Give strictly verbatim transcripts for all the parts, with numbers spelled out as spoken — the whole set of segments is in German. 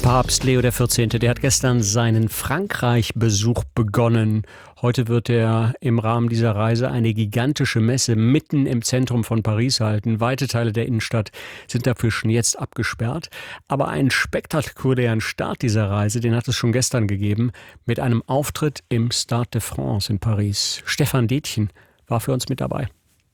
Papst Leo der vierzehnte. Der hat gestern seinen Frankreich-Besuch begonnen. Heute wird er im Rahmen dieser Reise eine gigantische Messe mitten im Zentrum von Paris halten. Weite Teile der Innenstadt sind dafür schon jetzt abgesperrt. Aber einen spektakulären Start dieser Reise, den hat es schon gestern gegeben, mit einem Auftritt im Stade de France in Paris. Stefan Detjen war für uns mit dabei.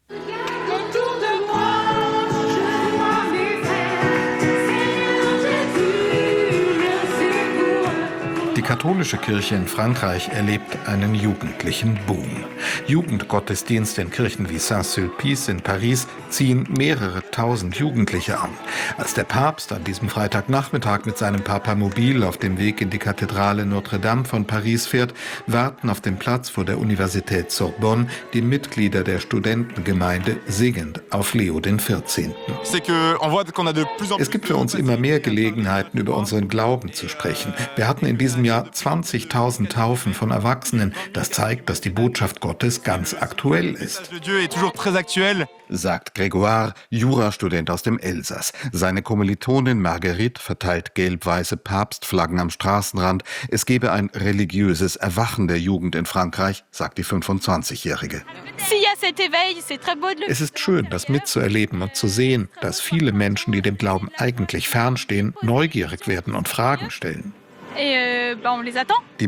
Die katholische Kirche in Frankreich erlebt einen jugendlichen Boom. Jugendgottesdienste in Kirchen wie Saint-Sulpice in Paris ziehen mehrere tausend Jugendliche an. Als der Papst an diesem Freitagnachmittag mit seinem Papamobil auf dem Weg in die Kathedrale Notre-Dame von Paris fährt, warten auf dem Platz vor der Universität Sorbonne die Mitglieder der Studentengemeinde singend auf Leo den vierzehnten. Es gibt für uns immer mehr Gelegenheiten, über unseren Glauben zu sprechen. Wir hatten in diesem Jahr zwanzigtausend Taufen von Erwachsenen. Das zeigt, dass die Botschaft Gottes ganz aktuell ist, sagt Grégoire, Jurastudent aus dem Elsass. Seine Kommilitonin Marguerite verteilt gelb-weiße Papstflaggen am Straßenrand. Es gebe ein religiöses Erwachen der Jugend in Frankreich, sagt die fünfundzwanzigjährige. Es ist schön, das mitzuerleben und zu sehen, dass viele Menschen, die dem Glauben eigentlich fernstehen, neugierig werden und Fragen stellen. Die